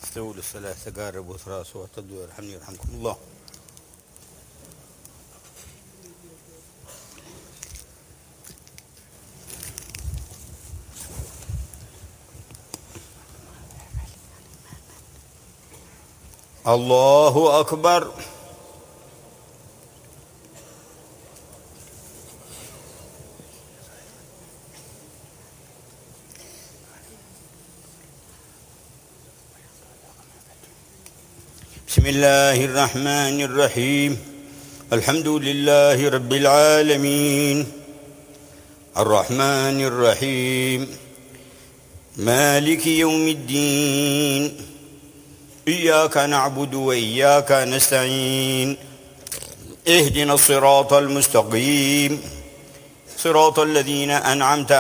استووا للصلاة تقاربوا تراصوا واعتدوا يرحمني يرحمكم الله. الله أكبر. بسم الله الرحمن الرحيم. الحمد لله رب العالمين الرحمن الرحيم مالك يوم الدين إياك نعبد وإياك نستعين اهدنا الصراط المستقيم صراط الذين أنعمت